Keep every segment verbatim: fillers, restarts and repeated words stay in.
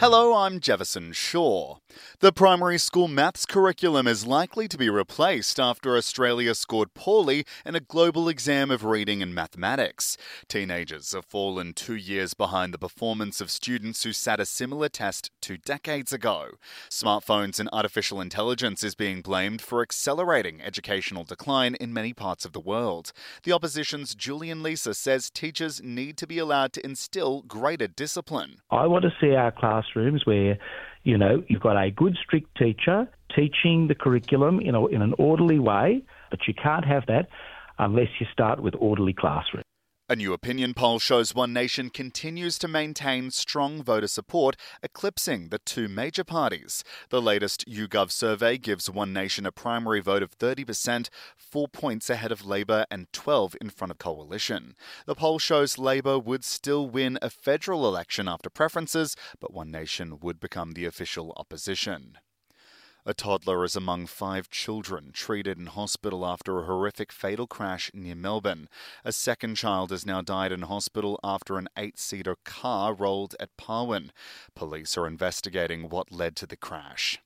Hello, I'm Jefferson Shaw. The primary school maths curriculum is likely to be replaced after Australia scored poorly in a global exam of reading and mathematics. Teenagers have fallen two years behind the performance of students who sat a similar test two decades ago. Smartphones and artificial intelligence is being blamed for accelerating educational decline in many parts of the world. The opposition's Julian Leeser says teachers need to be allowed to instill greater discipline. I want to see our classrooms where, you know, you've got a good, strict teacher teaching the curriculum in, a, in an orderly way, but you can't have that unless you start with orderly classrooms. A new opinion poll shows One Nation continues to maintain strong voter support, eclipsing the two major parties. The latest YouGov survey gives One Nation a primary vote of thirty percent, four points ahead of Labor and twelve in front of Coalition. The poll shows Labor would still win a federal election after preferences, but One Nation would become the official opposition. A toddler is among five children treated in hospital after a horrific fatal crash near Melbourne. A second child has now died in hospital after an eight-seater car rolled at Parwin. Police are investigating what led to the crash.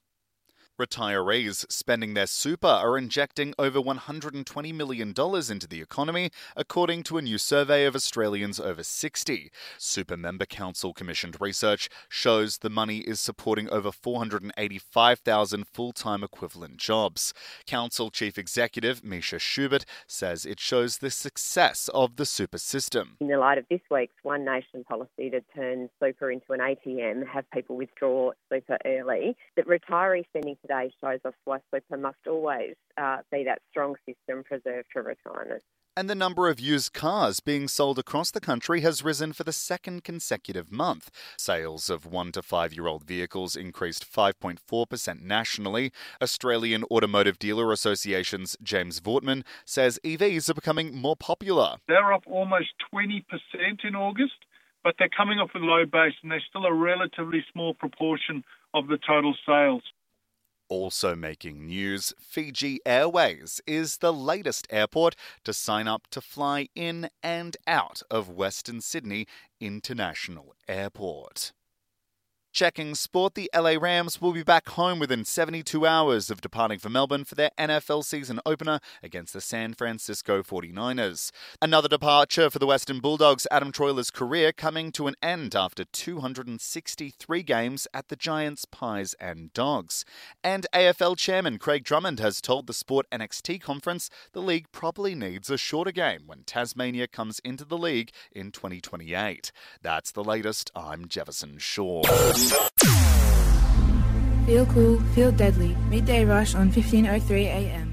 Retirees spending their super are injecting over one hundred twenty million dollars into the economy, according to a new survey of Australians over sixty. Super Member Council commissioned research shows the money is supporting over four hundred eighty-five thousand full-time equivalent jobs. Council Chief Executive Misha Schubert says it shows the success of the super system. In the light of this week's One Nation policy to turn super into an A T M, have people withdraw super early, that retiree spending today shows us why super must always uh, be that strong system preserved for retirement. And the number of used cars being sold across the country has risen for the second consecutive month. Sales of one to five-year-old vehicles increased five point four percent nationally. Australian Automotive Dealer Association's James Vortman says E Vs are becoming more popular. They're up almost twenty percent in August, but they're coming off a low base and they're still a relatively small proportion of the total sales. Also making news, Fiji Airways is the latest airport to sign up to fly in and out of Western Sydney International Airport. Checking sport, the L A Rams will be back home within seventy-two hours of departing for Melbourne for their N F L season opener against the San Francisco forty-niners. Another departure for the Western Bulldogs' Adam Troiler's career coming to an end after two hundred sixty-three games at the Giants, Pies and Dogs. And A F L chairman Craig Drummond has told the Sport N X T conference the league probably needs a shorter game when Tasmania comes into the league in twenty twenty-eight. That's the latest. I'm Jefferson Shaw. Feel cool, feel deadly. Midday Rush on fifteen oh three a m.